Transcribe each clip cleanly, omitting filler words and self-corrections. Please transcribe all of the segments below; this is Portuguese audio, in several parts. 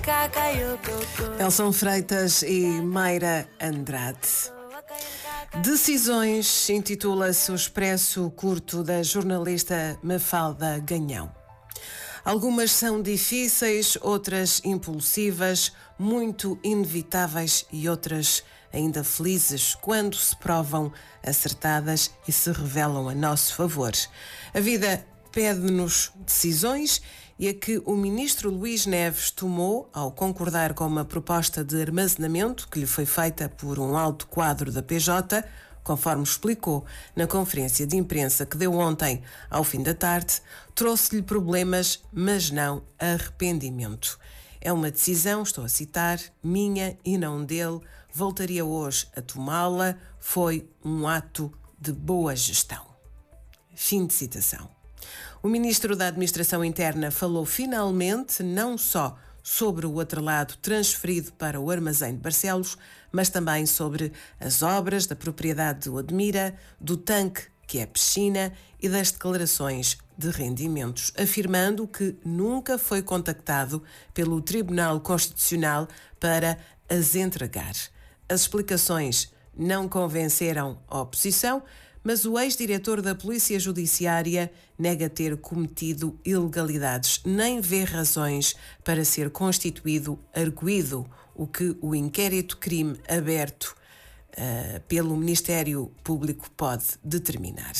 Elson Freitas e Mayra Andrade. Decisões intitula-se o expresso curto da jornalista Mafalda Ganhão. Algumas são difíceis, outras impulsivas, muito inevitáveis e outras ainda felizes quando se provam acertadas e se revelam a nosso favor. A vida pede-nos decisões e a que o ministro Luís Neves tomou ao concordar com uma proposta de armazenamento que lhe foi feita por um alto quadro da PJ, conforme explicou na conferência de imprensa que deu ontem ao fim da tarde, trouxe-lhe problemas, mas não arrependimento. É uma decisão, estou a citar, minha e não dele, voltaria hoje a tomá-la, foi um ato de boa gestão. Fim de citação. O ministro da Administração Interna falou finalmente não só sobre o atrelado transferido para o armazém de Barcelos, mas também sobre as obras da propriedade do Admira, do tanque que é piscina e das declarações de rendimentos, afirmando que nunca foi contactado pelo Tribunal Constitucional para as entregar. As explicações não convenceram a oposição, mas o ex-diretor da Polícia Judiciária nega ter cometido ilegalidades, nem vê razões para ser constituído arguido, o que o inquérito-crime aberto pelo Ministério Público pode determinar.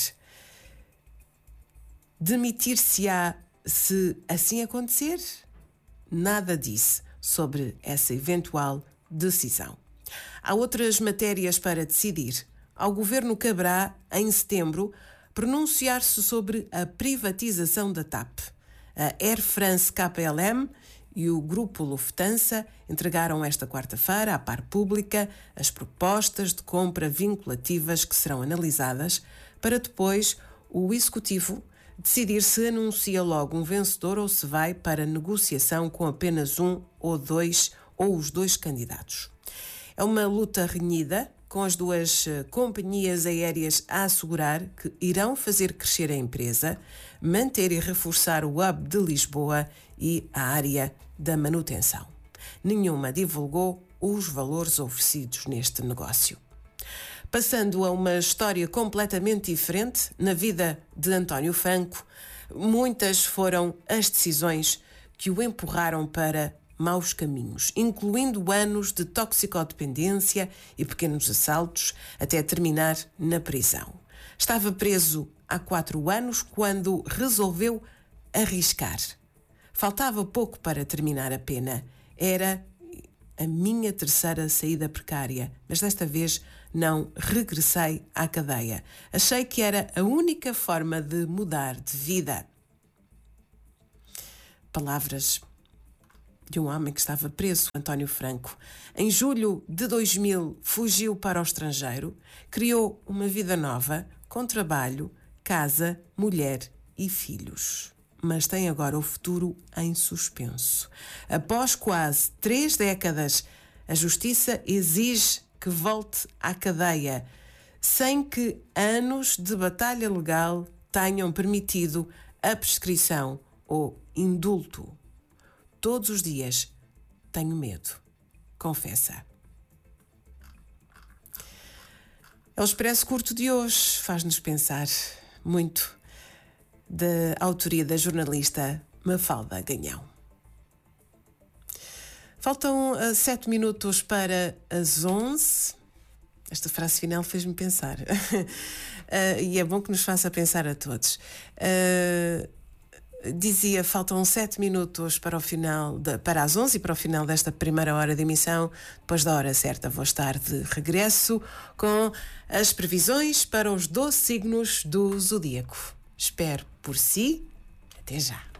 Demitir-se-á se assim acontecer? Nada disse sobre essa eventual decisão. Há outras matérias para decidir. Ao Governo caberá, em setembro, pronunciar-se sobre a privatização da TAP. A Air France KLM e o Grupo Lufthansa entregaram esta quarta-feira à par pública as propostas de compra vinculativas que serão analisadas para depois o Executivo decidir se anuncia logo um vencedor ou se vai para negociação com apenas um ou os dois candidatos. É uma luta renhida, com as duas companhias aéreas a assegurar que irão fazer crescer a empresa, manter e reforçar o hub de Lisboa e a área da manutenção. Nenhuma divulgou os valores oferecidos neste negócio. Passando a uma história completamente diferente, na vida de António Franco, muitas foram as decisões que o empurraram para maus caminhos, incluindo anos de toxicodependência e pequenos assaltos, até terminar na prisão. Estava preso há 4 anos quando resolveu arriscar. Faltava pouco para terminar a pena. Era a minha terceira saída precária, mas desta vez não regressei à cadeia. Achei que era a única forma de mudar de vida. Palavras de um homem que estava preso, António Franco. Em julho de 2000, fugiu para o estrangeiro, criou uma vida nova, com trabalho, casa, mulher e filhos. Mas tem agora o futuro em suspenso. Após quase 3 décadas, a Justiça exige que volte à cadeia, sem que anos de batalha legal tenham permitido a prescrição ou indulto. Todos os dias tenho medo, confessa. É o expresso curto de hoje, faz-nos pensar muito, da autoria da jornalista Mafalda Ganhão. Faltam 7 minutos para as 11. Esta frase final fez-me pensar. E é bom que nos faça pensar a todos. Dizia, faltam 7 minutos para para as 11 e para o final desta primeira hora de emissão. Depois da hora certa vou estar de regresso com as previsões para os 12 signos do zodíaco. Espero por si. Até já.